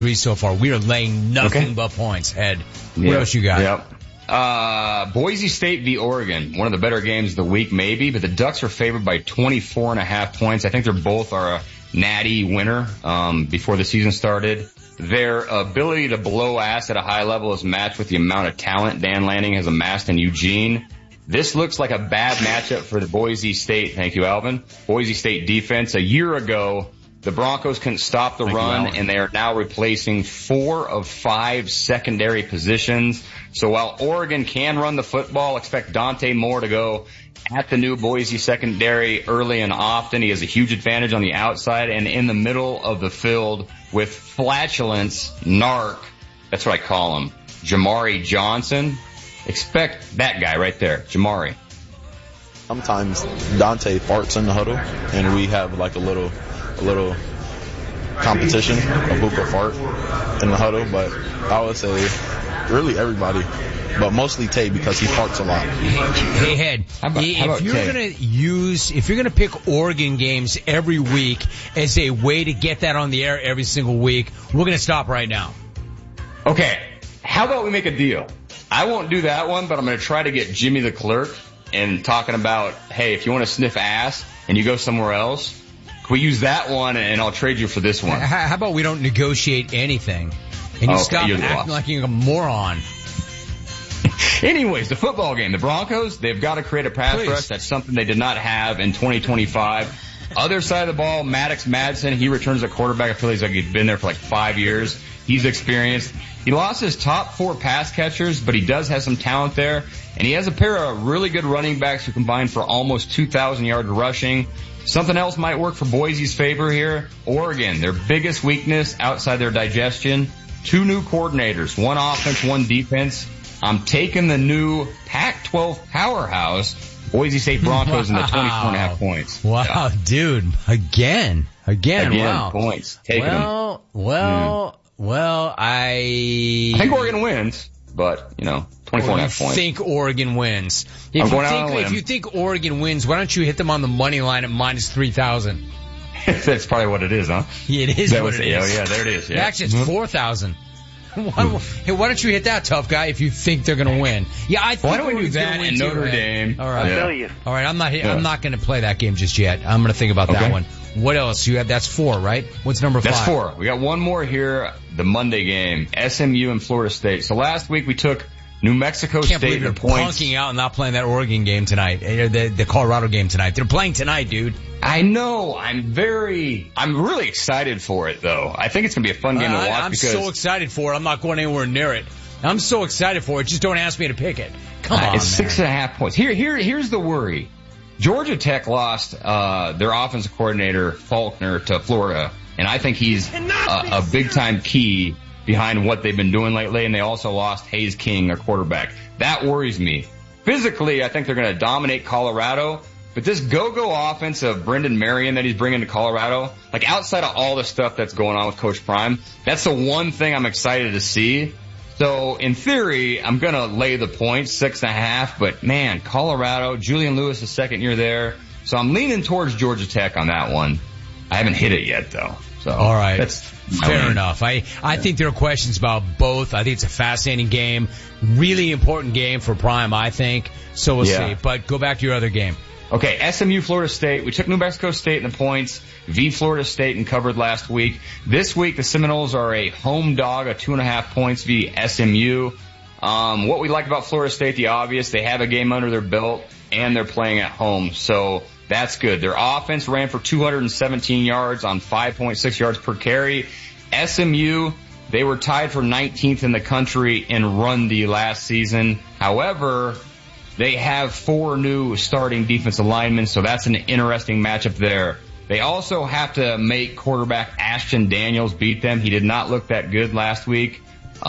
so far. We are laying nothing but points. Ed, what else you got? Yep. Boise State v. Oregon. One of the better games of the week, maybe, but the Ducks are favored by 24.5 points. I think they're both are a natty winner, before the season started. Their ability to blow ass at a high level is matched with the amount of talent Dan Lanning has amassed in Eugene. This looks like a bad matchup for the Boise State. Thank you, Alvin. Boise State defense. A year ago, the Broncos couldn't stop the run, and they are now replacing 4 of 5 secondary positions. So while Oregon can run the football, expect Dante Moore to go at the new Boise secondary early and often. He has a huge advantage on the outside and in the middle of the field with flatulence, narc. That's what I call him. Jamari Johnson. Expect that guy right there, Jamari. Sometimes Dante farts in the huddle, and we have like a little competition of who could fart in the huddle, but I would say really everybody, but mostly Tay because he farts a lot. Hey, Head, if you're gonna pick Oregon games every week as a way to get that on the air every single week, we're gonna stop right now. Okay, how about we make a deal? I won't do that one, but I'm gonna try to get Jimmy the clerk and talking about, hey, if you want to sniff ass and you go somewhere else, can we use that one and I'll trade you for this one? How about we don't negotiate anything and you stop acting like you're a moron? Anyways, the football game. The Broncos, they've got to create a pass rush. That's something they did not have in 2025. Other side of the ball, Maddox Madsen, he returns at quarterback. I feel like he's been there for like 5 years. He's experienced. He lost his top 4 pass catchers, but he does have some talent there. And he has a pair of really good running backs who combine for almost 2,000 yards rushing. Something else might work for Boise's favor here. Oregon, their biggest weakness outside their digestion. 2 new coordinators, 1 offense, 1 defense. I'm taking the new Pac-12 powerhouse, Boise State Broncos, in the 24.5 points. Wow, dude. Again, wow. Points. Taking them. Well, I think Oregon wins, but, 24.5 points. I think Oregon wins. If you think Oregon wins, why don't you hit them on the money line at minus 3,000? That's probably what it is, huh? It is what it is. Oh, yeah, there it is. Yeah. Actually, it's 4,000. Hey, why don't you hit that, tough guy, if you think they're going to win? Yeah, I think why don't we do that in Notre Dame? All right. I'll tell you. All right, I'm not going to play that game just yet. I'm going to think about that one. What else? You have, that's 4, right? What's number 5? That's 4. We got one more here, the Monday game, SMU and Florida State. So last week we took New Mexico State. Can't believe they're punking out and not playing that Oregon game tonight, the Colorado game tonight. They're playing tonight, dude. I know. I'm really excited for it, though. I think it's going to be a fun game to watch. I'm so excited for it. I'm not going anywhere near it. I'm so excited for it. Just don't ask me to pick it. Come on, it's 6.5 points. Here's the worry. Georgia Tech lost their offensive coordinator, Faulkner, to Florida, and I think he's a big-time key behind what they've been doing lately, and they also lost Hayes King, their quarterback. That worries me. Physically, I think they're going to dominate Colorado, but this go-go offense of Brendan Marion that he's bringing to Colorado, like outside of all the stuff that's going on with Coach Prime, that's the one thing I'm excited to see. So in theory, I'm going to lay the points, 6.5, but man, Colorado, Julian Lewis is second year there. So I'm leaning towards Georgia Tech on that one. I haven't hit it yet though. So all right. That's fair enough. I think there are questions about both. I think it's a fascinating game, really important game for Prime, I think. So we'll see. But go back to your other game. Okay, SMU, Florida State. We took New Mexico State in the points, Florida State, and covered last week. This week, the Seminoles are a home dog, 2.5 points SMU. What we like about Florida State, the obvious, they have a game under their belt, and they're playing at home, so that's good. Their offense ran for 217 yards on 5.6 yards per carry. SMU, they were tied for 19th in the country in run D last season. However, they have 4 new starting defensive linemen, so that's an interesting matchup there. They also have to make quarterback Ashton Daniels beat them. He did not look that good last week.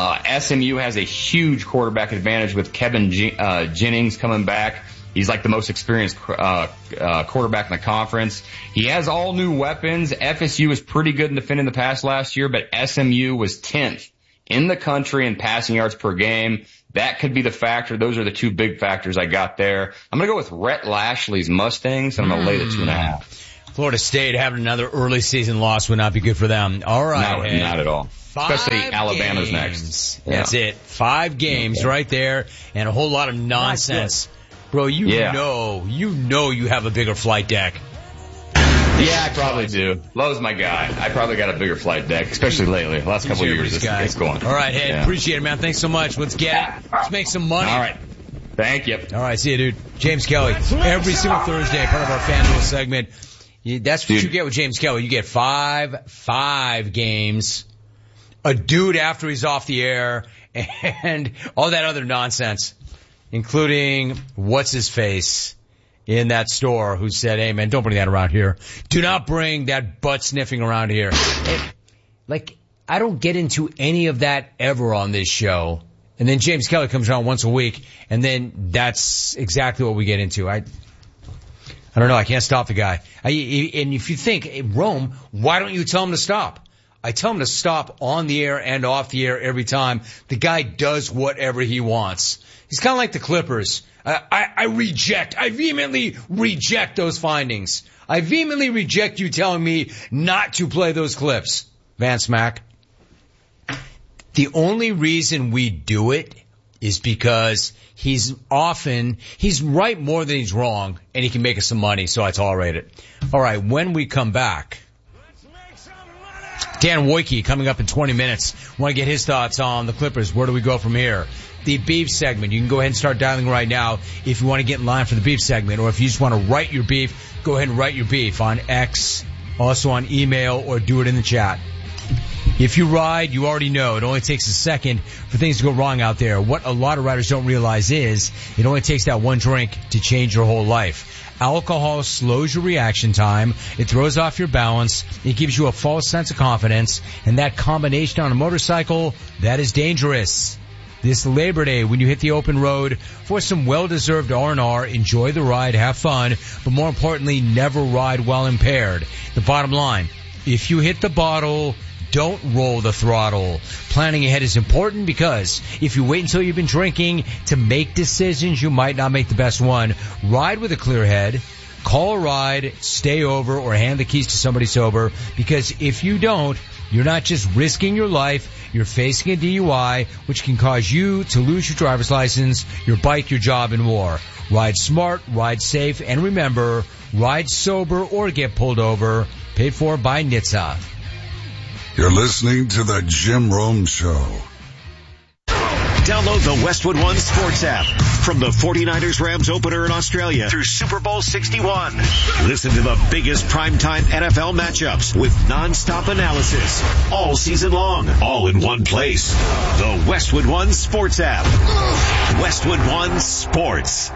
SMU has a huge quarterback advantage with Kevin Jennings coming back. He's like the most experienced quarterback in the conference. He has all new weapons. FSU was pretty good in defending the pass last year, but SMU was 10th in the country in passing yards per game. That could be the factor. Those are the 2 big factors I got there. I'm going to go with Rhett Lashley's Mustangs, and I'm going to lay the 2.5. Florida State having another early season loss would not be good for them. All right. No, not at all. Especially Alabama's games. next. That's it. 5 games right there and a whole lot of nonsense. Bro, you know you have a bigger flight deck. Yeah, I probably do. Lowe's my guy. I probably got a bigger flight deck, especially lately. The last couple of years, it's going. All right, hey, appreciate it, man. Thanks so much. Let's get it. Let's make some money. All right. Thank you. All right, see you, dude. James Kelly, every single Thursday, part of our FanDuel segment. That's what you get with James Kelly. You get five games, a dude after he's off the air, and all that other nonsense, including what's his face in that store who said, hey man, don't bring that around here. Do not bring that butt sniffing around here. I don't get into any of that ever on this show. And then James Kelly comes around once a week, and then that's exactly what we get into. I don't know. I can't stop the guy. And if you think, hey, Rome, why don't you tell him to stop? I tell him to stop on the air and off the air every time. The guy does whatever he wants. He's kind of like the Clippers. I vehemently reject those findings. I vehemently reject you telling me not to play those clips, Van Smack. The only reason we do it is because he's right more than he's wrong, and he can make us some money, so I tolerate it. All right, when we come back, Dan Wojcicki coming up in 20 minutes. Want to get his thoughts on the Clippers. Where do we go from here? The beef segment. You can go ahead and start dialing right now if you want to get in line for the beef segment, or if you just want to write your beef, go ahead and write your beef on X, also on email, or do it in the chat. If you ride, you already know it only takes a second for things to go wrong out there. What a lot of riders don't realize is it only takes that one drink to change your whole life. Alcohol slows your reaction time. It throws off your balance. It gives you a false sense of confidence. And that combination on a motorcycle, that is dangerous. This Labor Day, when you hit the open road for some well-deserved R&R, enjoy the ride, have fun, but more importantly, never ride while impaired. The bottom line, if you hit the bottle, don't roll the throttle. Planning ahead is important because if you wait until you've been drinking to make decisions, you might not make the best one. Ride with a clear head. Call a ride, stay over, or hand the keys to somebody sober, because if you don't, you're not just risking your life, you're facing a DUI, which can cause you to lose your driver's license, your bike, your job, and more. Ride smart, ride safe, and remember, ride sober or get pulled over. Paid for by NHTSA. You're listening to the Jim Rome Show. Download the Westwood One Sports app. From the 49ers-Rams opener in Australia through Super Bowl 61. Listen to the biggest primetime NFL matchups with non-stop analysis all season long, all in one place. The Westwood One Sports app. Westwood One Sports.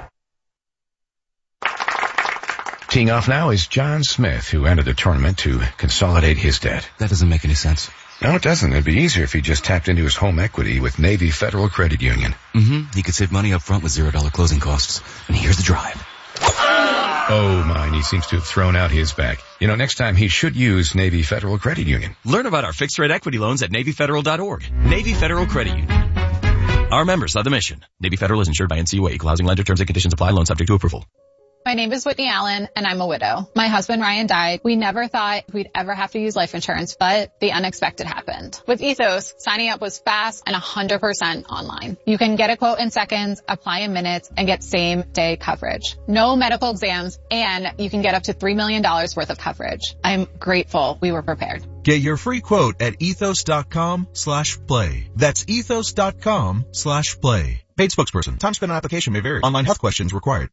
Teeing off now is John Smith, who entered the tournament to consolidate his debt. That doesn't make any sense. No, it doesn't. It'd be easier if he just tapped into his home equity with Navy Federal Credit Union. He could save money up front with $0 closing costs. And here's the drive. Oh, mine. He seems to have thrown out his back. You know, next time he should use Navy Federal Credit Union. Learn about our fixed-rate equity loans at NavyFederal.org. Navy Federal Credit Union. Our members are the mission. Navy Federal is insured by NCUA. Equal housing lender. Terms and conditions apply. Loan subject to approval. My name is Whitney Allen, and I'm a widow. My husband, Ryan, died. We never thought we'd ever have to use life insurance, but the unexpected happened. With Ethos, signing up was fast and 100% online. You can get a quote in seconds, apply in minutes, and get same-day coverage. No medical exams, and you can get up to $3 million worth of coverage. I'm grateful we were prepared. Get your free quote at ethos.com/play. That's ethos.com/play. Paid spokesperson. Time spent on application may vary. Online health questions required.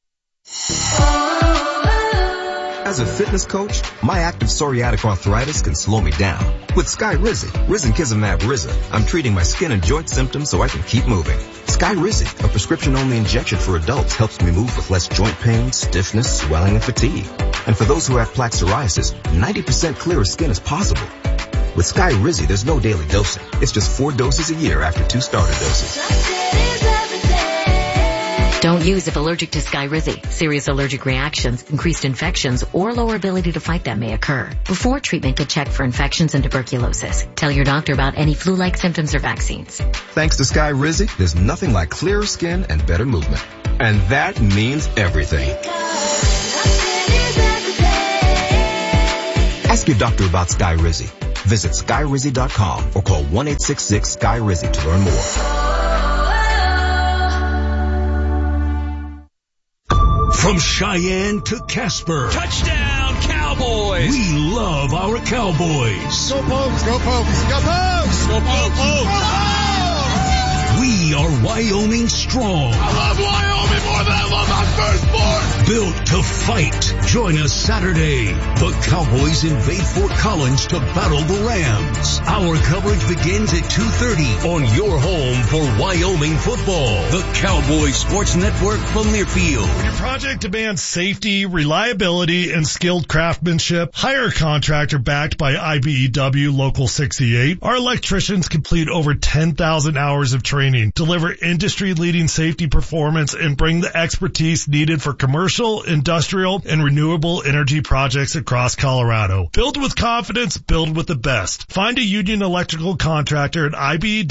As a fitness coach, my active psoriatic arthritis can slow me down. With Skyrizi, risankizumab Riza, I'm treating my skin and joint symptoms so I can keep moving. Skyrizi, a prescription-only injection for adults, helps me move with less joint pain, stiffness, swelling, and fatigue. And for those who have plaque psoriasis, 90% clearer skin is possible. With Skyrizi, there's no daily dosing. It's just 4 doses a year after 2 starter doses. Don't use if allergic to Skyrizi. Serious allergic reactions, increased infections, or lower ability to fight them may occur. Before treatment, get checked for infections and tuberculosis. Tell your doctor about any flu-like symptoms or vaccines. Thanks to Skyrizi, there's nothing like clearer skin and better movement. And that means everything. Ask your doctor about Skyrizi. Visit Skyrizi.com or call 1-866-SKY-RIZZI to learn more. From Cheyenne to Casper. Touchdown, Cowboys! We love our Cowboys. Go Pokes! Go Pokes! Go Pokes! Go Pokes! We are Wyoming strong. I love Wyoming more than I love my firstborn! Built to fight. Join us Saturday. The Cowboys invade Fort Collins to battle the Rams. Our coverage begins at 2:30 on your home for Wyoming football. The Cowboys Sports Network from Learfield. When your project demands safety, reliability, and skilled craftsmanship, hire a contractor backed by IBEW Local 68. Our electricians complete over 10,000 hours of training, deliver industry-leading safety performance, and bring the expertise needed for commercial, industrial, and renewable energy projects across Colorado. Build with confidence, build with the best. Find a union electrical contractor at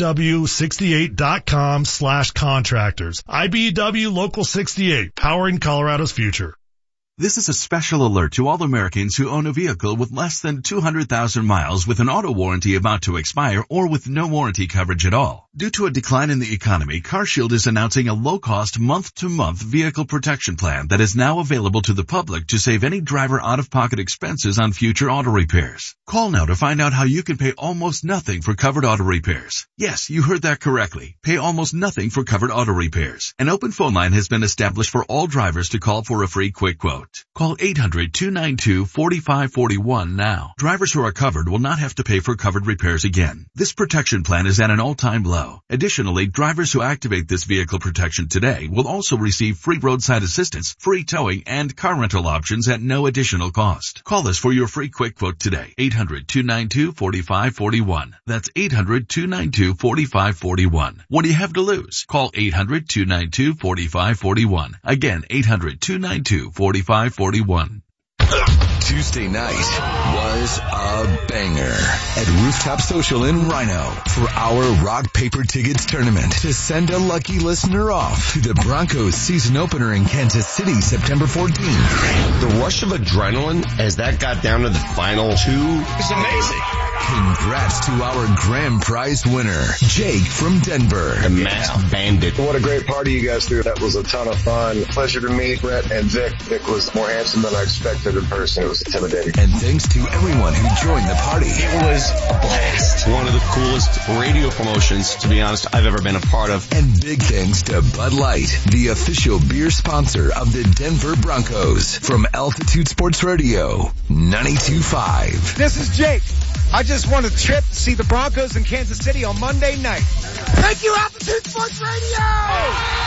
IBEW68.com/contractors. IBEW Local 68, powering Colorado's future. This is a special alert to all Americans who own a vehicle with less than 200,000 miles with an auto warranty about to expire or with no warranty coverage at all. Due to a decline in the economy, CarShield is announcing a low-cost month-to-month vehicle protection plan that is now available to the public to save any driver out-of-pocket expenses on future auto repairs. Call now to find out how you can pay almost nothing for covered auto repairs. Yes, you heard that correctly. Pay almost nothing for covered auto repairs. An open phone line has been established for all drivers to call for a free quick quote. Call 800-292-4541 now. Drivers who are covered will not have to pay for covered repairs again. This protection plan is at an all-time low. Additionally, drivers who activate this vehicle protection today will also receive free roadside assistance, free towing, and car rental options at no additional cost. Call us for your free quick quote today. 800-292-4541. That's 800-292-4541. What do you have to lose? Call 800-292-4541. Again, 800-292-4541. Tuesday night was a banger at Rooftop Social in Rhino for our Rock Paper Tickets tournament to send a lucky listener off to the Broncos season opener in Kansas City, September 14th. The rush of adrenaline as that got down to the final two is amazing. Congrats to our grand prize winner, Jake from Denver. The Masked Bandit. What a great party you guys threw. That was a ton of fun. Pleasure to meet Brett and Vic. Vic was more handsome than I expected in person. It was intimidating. And thanks to everyone who joined the party. It was a blast. One of the coolest radio promotions, to be honest, I've ever been a part of. And big thanks to Bud Light, the official beer sponsor of the Denver Broncos. From Altitude Sports Radio, 92.5. This is Jake. I just won a trip to see the Broncos in Kansas City on Monday night. Thank you, Altitude Sports Radio!